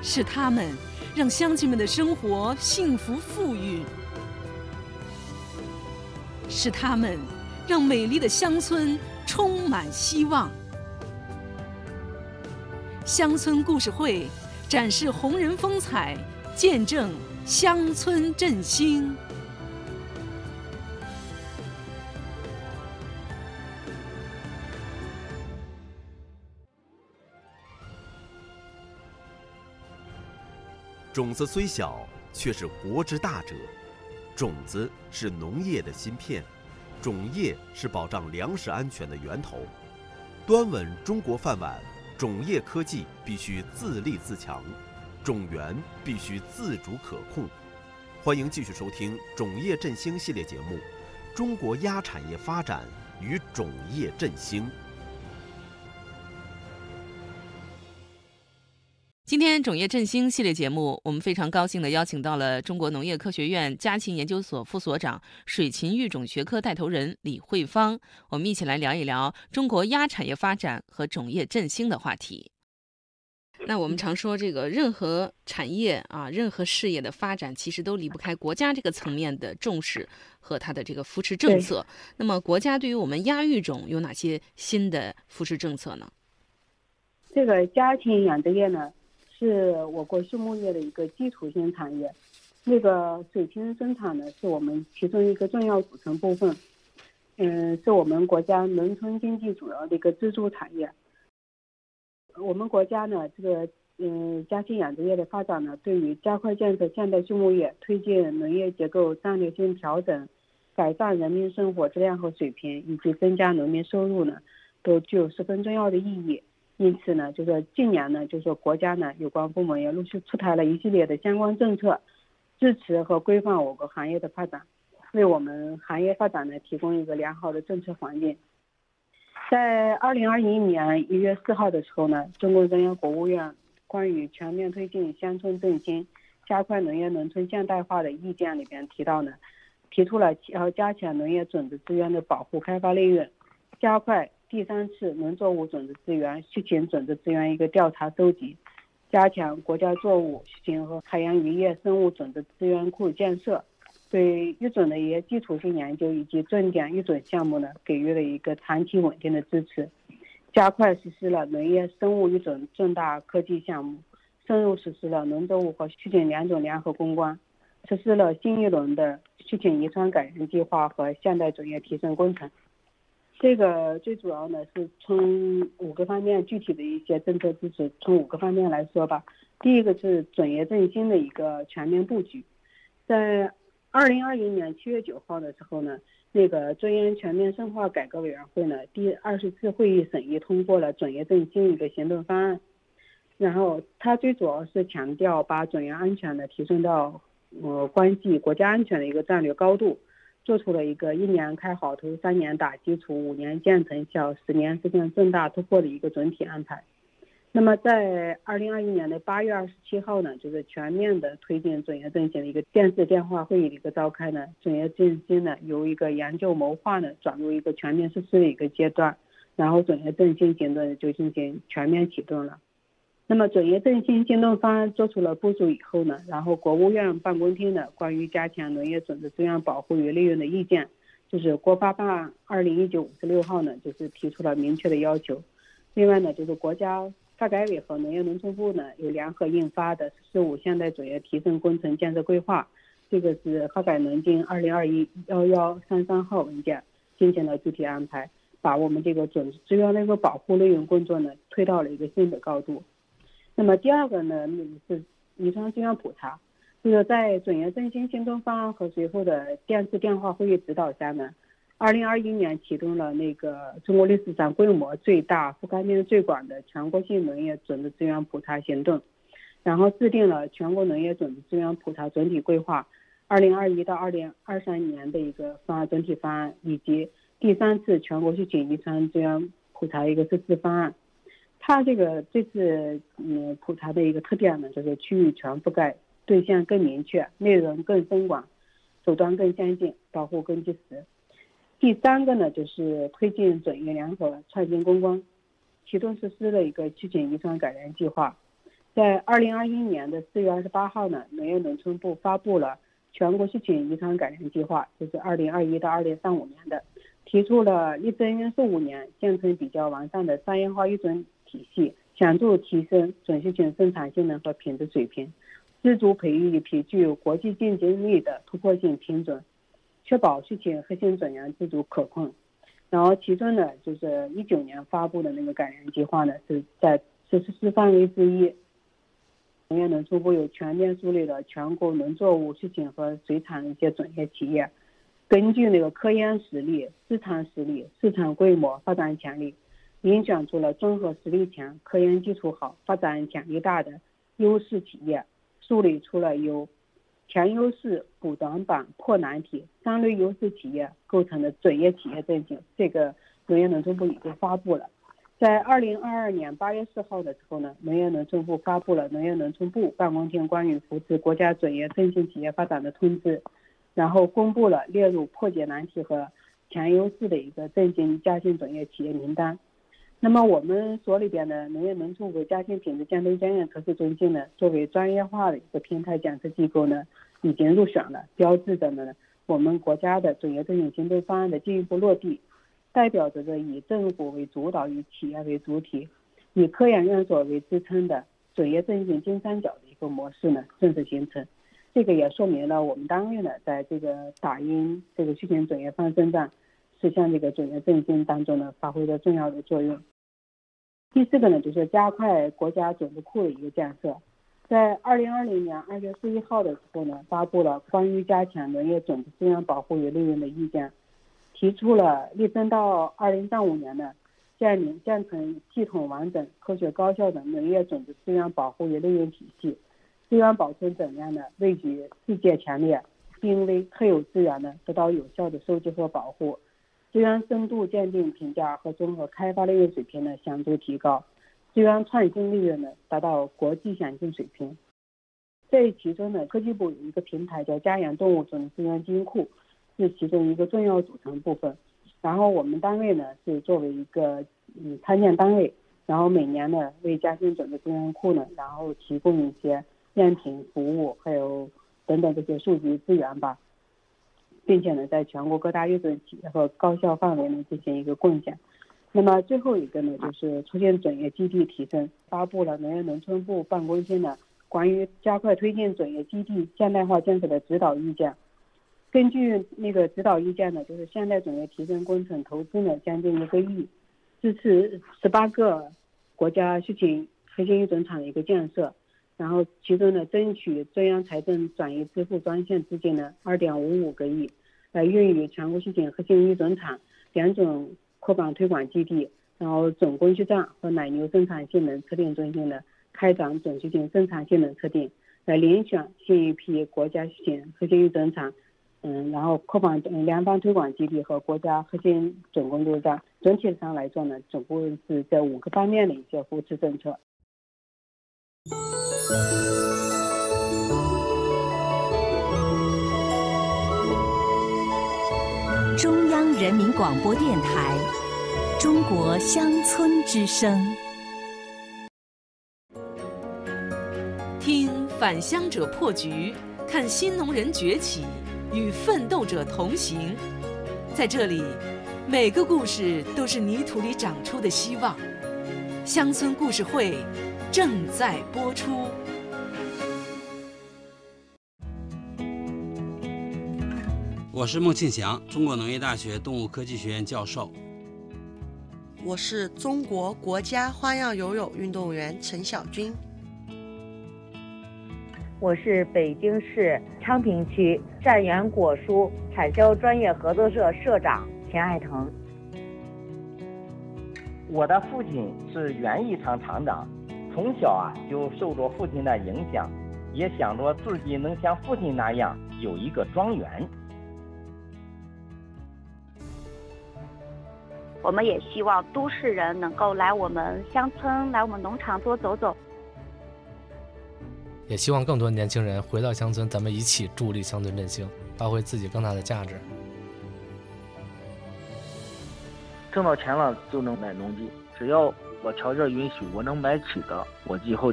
是他们让乡亲们的生活幸福富裕，是他们让美丽的乡村充满希望。乡村故事会展示红人风采，见证乡村振兴。 种子虽小，却是国之大者。种子是农业的芯片，种业是保障粮食安全的源头。端稳中国饭碗，种业科技必须自立自强，种源必须自主可控。欢迎继续收听种业振兴系列节目《中国鸭产业发展与种业振兴》。 今天种业振兴系列节目，我们非常高兴地邀请到了中国农业科学院家禽研究所副所长、水禽育种学科带头人李慧芳，我们一起来聊一聊中国鸭产业发展和种业振兴的话题。那我们常说这个任何产业啊，任何事业的发展，其实都离不开国家这个层面的重视和它的这个扶持政策。那么国家对于我们鸭育种有哪些新的扶持政策呢？ 这个家禽养殖业呢，是我国畜牧业的一个基础性产业。那个水禽生产呢，是我们其中一个重要组成部分，是我们国家农村经济主要的一个支柱产业。我们国家呢，这个家禽养殖业的发展呢，对于加快建设现代畜牧业、推进农业结构战略性调整、改善人民生活质量和水平，以及增加农民收入呢，都具有十分重要的意义。因此呢，就是近年呢，就是国家呢有关部门也陆续出台了一系列的相关政策，支持和规范我国行业的发展，为我们行业发展呢提供一个良好的政策环境。在2021年1月4号的时候呢，中共中央国务院关于全面推进乡村振兴、加快农业农村现代化的意见里边提出了要加强农业种子资源的保护开发利润，加快第3次农作物种子资源、畜禽种子资源一个调查收集，加强国家作物、畜禽和海洋渔业生物种子资源库建设，对育种的一些基础性研究以及重点育种项目呢，给予了一个长期稳定的支持，加快实施了农业生物育种重大科技项目，深入实施了农作物和畜禽两种联合攻关，实施了新一轮的畜禽遗传改良计划和现代种业提升工程。这个最主要呢是从5个方面，具体的一些政策支持从5个方面来说吧。第一个是种业振兴的一个全面布局。在2021年7月9号的时候呢，那个中央全面深化改革委员会呢第20次会议审议通过了种业振兴一个行动方案。然后它最主要是强调把种业安全呢提升到关系国家安全的一个战略高度，做出了一个1年开好头、3年打基础、5年见成效、10年实现重大突破的一个总体安排。那么在2021年的8月27号呢，就是全面的推进种业振兴的一个电视电话会议的一个召开呢，种业振兴呢由一个研究谋划呢转入一个全面实施的一个阶段，然后种业振兴行动就进行全面启动了。那么种业振兴行动方案做出了部署以后呢，然后国务院办公厅的关于加强农业种子资源保护与利润的意见，就是国发办2019-56号呢，就是提出了明确的要求。另外呢，就是国家发改委和农业农村部呢有联合印发的15现代种业提升工程建设规划，这个是发改农经2021-1133号文件进行了具体安排，把我们这个种子资源的一个保护利润工作呢推到了一个新的高度。那么第二个呢是遗传资源普查，就是在种业振兴行动方案和随后的电视电话会议指导下呢，2021年启动了那个中国历史上规模最大、覆盖面最广的全国性农业种子资源普查行动，然后制定了全国农业种子资源普查总体规划2021到2023年的一个方案总体方案，以及第3次全国畜禽遗传资源普查一个实施方案。它这次普查的一个特点呢，就是区域全覆盖，对象更明确，内容更深广，手段更先进，保护更及时。第3个呢，就是推进种业联合创新攻关，启动实施了一个畜禽遗传改良计划， 在2021年的4月28号呢，农业农村部发布了全国畜禽遗传改良计划，就是2021到2035年的，提出了立增约15年，建成比较完善的商业化育种体系，显著提升准畜禽生产性能和品质水平，自主培育一批具有国际竞争力的突破性品种，确保畜禽核心种源自主可控。然后其中呢，就是19年发布的那个改良计划呢，是在实施范围之一。农业农村部有全面梳理了全国农作物、畜禽和水产一些种业企业，根据那个科研实力、市场实力、市场规模、发展潜力，遴选出了综合实力强、科研基础好、发展潜力大的优势企业，梳理出了由全优势、补短板、破难题3类优势企业构成的种业企业证据。这个农业农村部已经发布了。在2022年8月4号的时候呢，农业农村部发布了农业农村部办公厅关于扶持国家种业振兴企业发展的通知，然后公布了列入破解难题和强优势的一个振兴嘉兴种业企业名单。那么我们所里边的农业农村部嘉兴品质监督检验测试中心呢，作为专业化的一个平台检测机构呢，已经入选了，标志着呢我们国家的种业振兴行动方案的进一步落地，代表着以政府为主导、以企业为主体、以科研院所为支撑的种业振兴金三角的一个模式呢正式形成。这个也说明了我们单位呢在这个打赢这个畜禽种业方针战、实现这个种业振兴当中呢发挥了重要的作用。第4个呢，就是加快国家种子库的一个建设。在2020年2月11号的时候呢，发布了关于加强农业种子资源保护与利用的意见，提出了力争到2035年呢，建成系统完整、科学高效的农业种子资源保护与利用体系，资源保存质量呢位居世界前列，并为特有资源呢得到有效的收集和保护，资源深度鉴定评价和综合开发利用水平呢显著提高，资源创新利润呢达到国际先进水平。这其中呢，科技部有一个平台叫家养动物种子资源金库，是其中一个重要组成部分。然后我们单位呢是作为一个参建单位，然后每年呢为嘉兴种子资源库呢，然后提供一些样品服务，还有等等这些数据资源吧，并且呢在全国各大育种企业和高校范围呢进行一个贡献。那么最后一个呢，就是促进种业基地提升，发布了农业农村部办公厅呢关于加快推进种业基地现代化建设的指导意见。根据那个指导意见呢，就是现代种业提升工程投资呢将近1个亿，支持18个国家畜禽核心育种场的一个建设，然后其中呢争取中央财政转移支付专项资金呢2.55个亿，来用于全国畜禽核心育种场、两种扩版推广基地，然后总工序站和奶牛生产性能测定中心呢开展种畜禽生产性能测定，来遴选新一批国家畜禽核心育种场，然后扩版联防推广基地和国家核心总工作站。整体上来说呢，总共是这5个方面的一些扶持政策。 中央人民广播电台中国乡村之声， 听返乡者破局，看新农人崛起，与奋斗者同行。在这里，每个故事都是泥土里长出的希望。乡村故事会正在播出。 我是孟庆祥，中国农业大学动物科技学院教授。 我是中国国家花样游泳运动员陈晓军。 我是北京市昌平区湛源果蔬产销专业合作社社长田爱腾。 我的父亲是园艺厂厂长，从小就受着父亲的影响，也想着自己能像父亲那样有一个庄园。 我们也希望都市人能够来我们乡村、来我们农场多走走。 也希望更多年轻人回到乡村，咱们一起助力乡村振兴，发挥自己更大的价值。 挣到钱了就能买农机，只要我条件允许，我能买起的，我以后